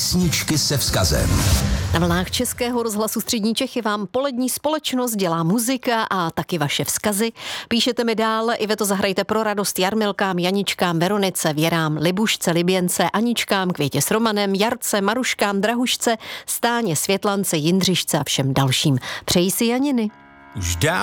Písničky se vzkazem. Na vlnách Českého rozhlasu Střední Čechy vám polední společnost dělá muzika a taky vaše vzkazy. Píšete mi dál, Iveto, zahrajte pro radost Jarmilkám, Janičkám, Veronice, Věrám, Libušce, Liběnce, Aničkám, Květě s Romanem, Jarce, Maruškám, Drahušce, Stáně, Světlance, Jindřišce a všem dalším. Přeji si Janiny. Už